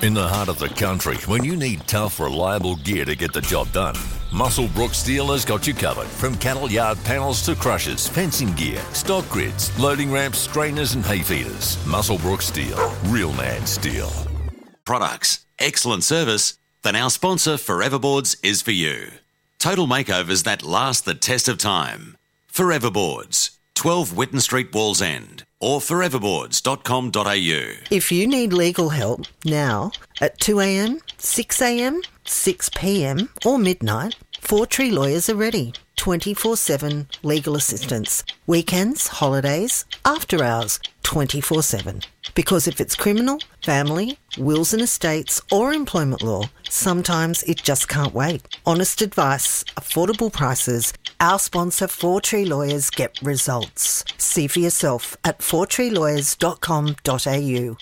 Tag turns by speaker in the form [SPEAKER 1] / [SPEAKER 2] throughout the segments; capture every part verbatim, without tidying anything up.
[SPEAKER 1] In the heart of the country, when you need tough, reliable gear to get the job done, Muswellbrook Steel has got you covered. From cattle yard panels to crushers, fencing gear, stock grids, loading ramps, strainers and hay feeders. Muswellbrook Steel. Real man steel.
[SPEAKER 2] Products, excellent service, then our sponsor Foreverboards is for you. Total makeovers that last the test of time. Foreverboards, twelve Whitten Street, Wallsend, or foreverboards dot com dot a u.
[SPEAKER 3] If you need legal help now at two a m, six a m, six p m or midnight, Four Tree Lawyers are ready. twenty-four seven legal assistance. Weekends, holidays, after hours, twenty-four seven. Because if it's criminal, family, wills and estates or employment law, sometimes it just can't wait. Honest advice, affordable prices. Our sponsor Four Tree Lawyers get results. See for yourself at four tree lawyers dot com dot a u.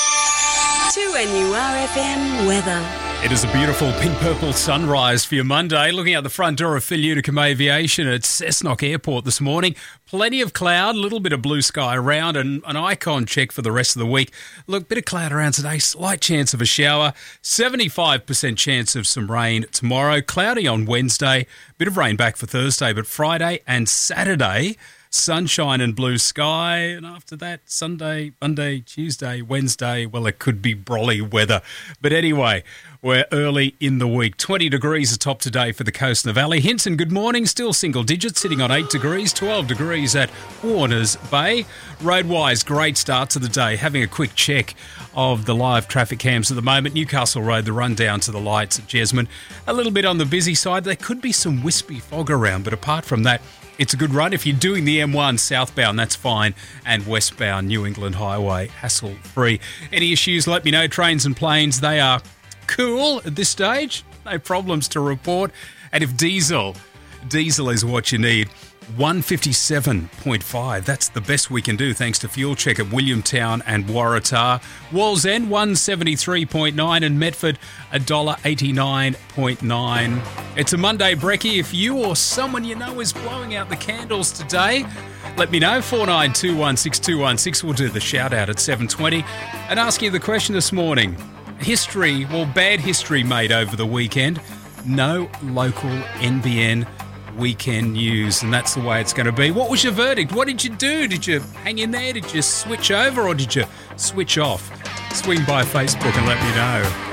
[SPEAKER 4] two N U R F M weather.
[SPEAKER 5] It is a beautiful pink-purple sunrise for your Monday. Looking out the front door of Phil Utica Aviation at Cessnock Airport this morning. Plenty of cloud, a little bit of blue sky around, and an icon check for the rest of the week. Look, bit of cloud around today, slight chance of a shower, seventy-five percent chance of some rain tomorrow, cloudy on Wednesday, bit of rain back for Thursday, but Friday and Saturday, sunshine and blue sky, and after that, Sunday, Monday, Tuesday, Wednesday, well, it could be brolly weather. But anyway, we're early in the week. twenty degrees atop today for the coast and the valley. Hinton, good morning. Still single digits, sitting on eight degrees, twelve degrees at Warners Bay. Roadwise, great start to the day. Having a quick check of the live traffic cams at the moment. Newcastle Road, the run down to the lights at Jesmond. A little bit on the busy side. There could be some wispy fog around, but apart from that, it's a good run. If you're doing the M one southbound, that's fine. And westbound New England Highway, hassle-free. Any issues, let me know. Trains and planes, they are cool at this stage. No problems to report. And if diesel, diesel is what you need, one fifty-seven point five. That's the best we can do thanks to Fuel Check at Williamtown and Waratah. Wallsend, one seventy-three point nine, and Medford, one dollar eighty-nine point nine. It's a Monday brekkie. If you or someone you know is blowing out the candles today, let me know. four nine two one six two one six. We'll do the shout out at seven twenty and ask you the question this morning. History, well, bad history made over the weekend. No local N B N weekend news, and that's the way it's going to be. What was your verdict? What did you do? Did you hang in there? Did you switch over, or did you switch off? Swing by Facebook and let me know.